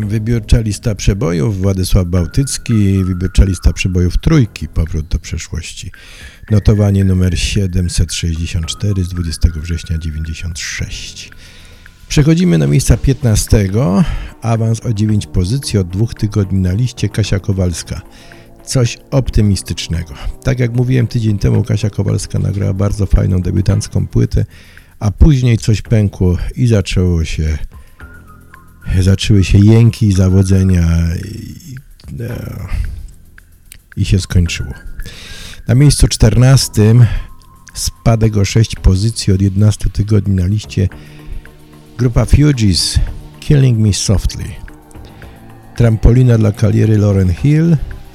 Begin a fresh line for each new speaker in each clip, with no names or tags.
Wybiórcza lista przebojów, Władysław Bałtycki, wybiórcza lista przebojów trójki, powrót do przeszłości. Notowanie numer 764 z 20 września 96. Przechodzimy na miejsca 15. Awans o 9 pozycji od 2 tygodni na liście, Kasia Kowalska. Coś optymistycznego. Tak jak mówiłem tydzień temu, Kasia Kowalska nagrała bardzo fajną debiutancką płytę, a później coś pękło i zaczęły się jęki i zawodzenia i się skończyło. Na miejscu 14 spadek o 6 pozycji od 11 tygodni na liście, grupa Fugees, Killing Me Softly. Trampolina dla kariery Lauryn Hill,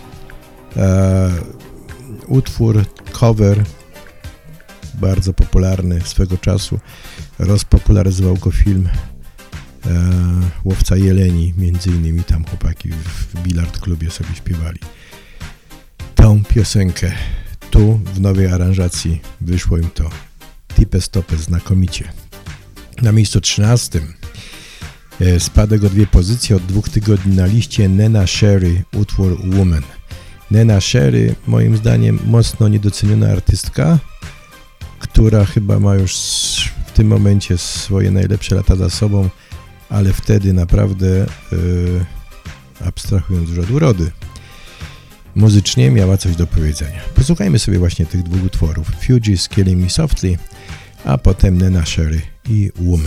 utwór, cover bardzo popularny swego czasu, rozpopularyzował go film Łowca Jeleni, między innymi tam chłopaki w bilard klubie sobie śpiewali tą piosenkę. Tu w nowej aranżacji wyszło im to tipe-stopę znakomicie. Na miejscu 13 spadek o 2 pozycje od 2 tygodni na liście, Nena Sherry, utwór Woman. Nena Sherry, moim zdaniem mocno niedoceniona artystka, która chyba ma już w tym momencie swoje najlepsze lata za sobą, ale wtedy naprawdę, abstrahując już od urody, muzycznie miała coś do powiedzenia. Posłuchajmy sobie właśnie tych dwóch utworów. Fugees, Killing Me Softly, a potem Nena Sherry i Woman.